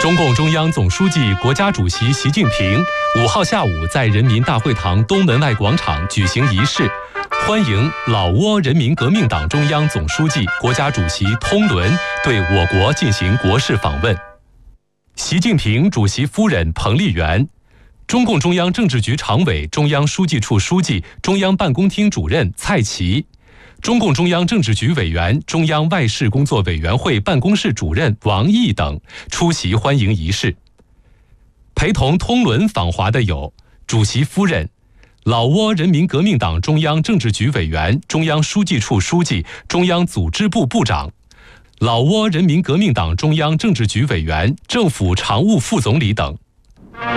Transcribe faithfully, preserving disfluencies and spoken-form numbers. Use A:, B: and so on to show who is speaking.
A: 中共中央总书记、国家主席习近平五号下午在人民大会堂东门外广场举行仪式，欢迎老挝人民革命党中央总书记、国家主席通伦对我国进行国事访问。习近平主席夫人彭丽媛、中共中央政治局常委、中央书记处书记、中央办公厅主任蔡奇、中共中央政治局委员、中央外事工作委员会办公室主任王毅等出席欢迎仪式。陪同通伦访华的有主席夫人、老挝人民革命党中央政治局委员、中央书记处书记、中央组织部部长、老挝人民革命党中央政治局委员、政府常务副总理等。